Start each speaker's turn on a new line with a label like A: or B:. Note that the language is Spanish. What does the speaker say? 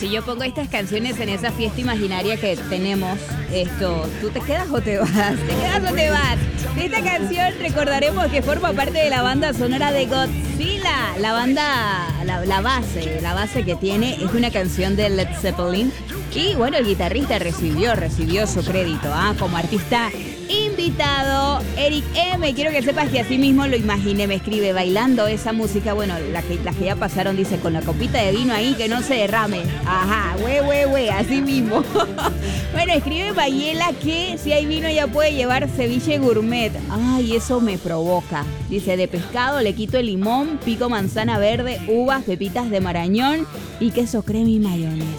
A: yo pongo estas canciones en esa fiesta imaginaria que tenemos. ¿Tú te quedas o te vas? ¿Te quedas o te vas? Esta canción recordaremos que forma parte de la banda sonora de Godzilla. La banda, la base que tiene es una canción de Led Zeppelin. Y bueno, el guitarrista recibió su crédito como artista invitado. Eric M, quiero que sepas que así mismo lo imaginé, me escribe bailando esa música. Bueno, las que ya pasaron, dice, con la copita de vino ahí que no se derrame. Ajá, así mismo. Bueno, escribe Bayela que si hay vino ya puede llevar ceviche gourmet. Ay, eso me provoca. Dice, de pescado le quito el limón, pico manzana verde, uvas, pepitas de marañón y queso crema y mayonesa.